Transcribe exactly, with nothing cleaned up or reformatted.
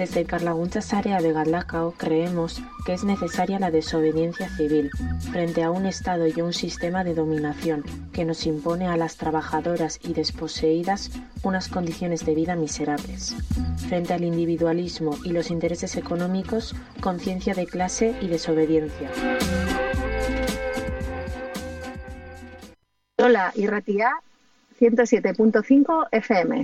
Desde Karlaguntza Sarea de Galdakao creemos que es necesaria la desobediencia civil frente a un Estado y un sistema de dominación que nos impone a las trabajadoras y desposeídas unas condiciones de vida miserables. Frente al individualismo y los intereses económicos, conciencia de clase y desobediencia. Hola, Irratia ciento siete punto cinco F M.